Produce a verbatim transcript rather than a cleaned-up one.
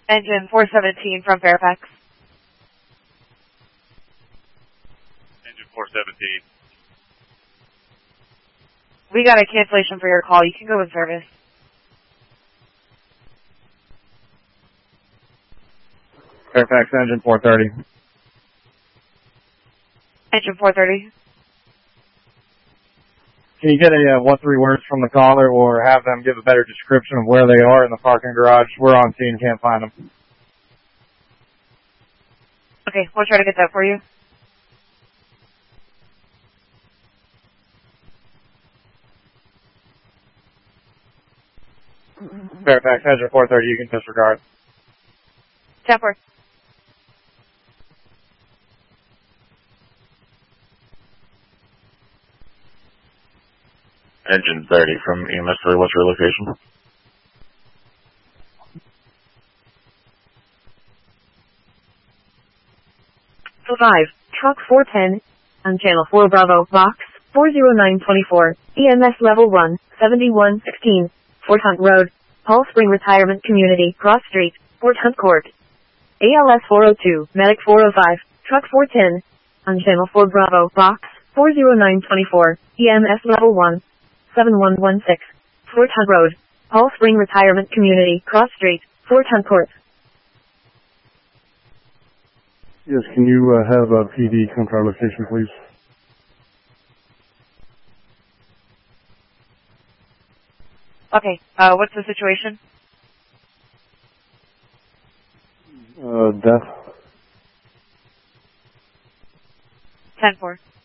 Engine four seventeen from Fairfax. Engine four seventeen. We got a cancellation for your call. You can go in service. Fairfax engine four thirty. Engine four thirty. Can you get a uh, what three words from the caller or have them give a better description of where they are in the parking garage? We're on scene, can't find them. Okay, we'll try to get that for you. Fairfax engine four thirty, you can disregard. ten four. Engine thirty from E M S three, what's your location? five, truck four ten, on channel four Bravo, box four zero nine two four, E M S level one, seventy-one sixteen, Fort Hunt Road, Paul Spring Retirement Community, Cross Street, Fort Hunt Court. A L S four oh two, medic four oh five, truck four ten, on channel four Bravo, box four zero nine two four, E M S level one, seven one one six, Fort Hunt Road, Paul Spring Retirement Community, Cross Street, Fort Hunt Court. Yes, can you uh, have a P D come to our location, please? Okay, uh, what's the situation? Uh, death. ten four.